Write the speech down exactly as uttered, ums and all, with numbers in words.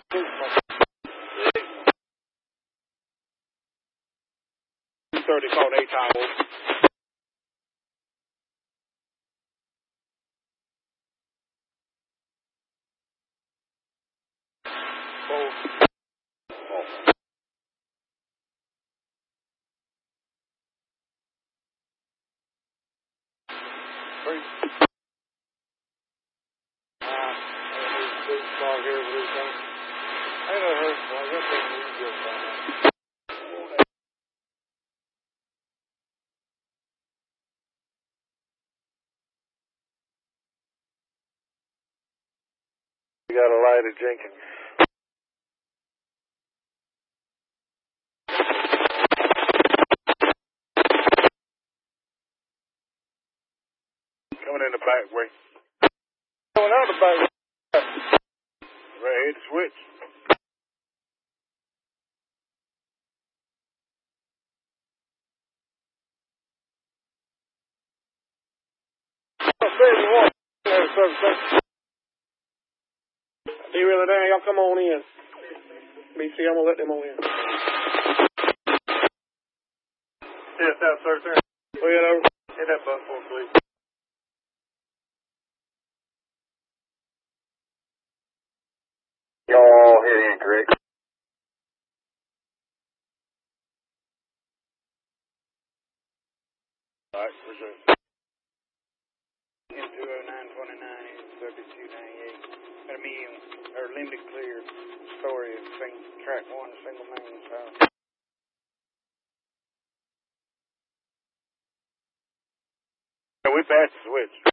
two thirty called A Tower. Four. Three. Uh, this car here with this thing. I never heard well, I guess they need to do it. We got a light at Jenkins. Coming in the back way. Coming out the back way. Right here to switch. thirty-one. D-Railer down, y'all come on in. B C, I'm gonna let them on in. Yes, that sir, sir. Pull it over. Hit that button for me, please. Y'all hit incorrect. Alright, for sure. M two oh nine twenty-nine is thirty-two ninety-eight. Got a medium, or limited clear story of track one, single main south. We passed the switch.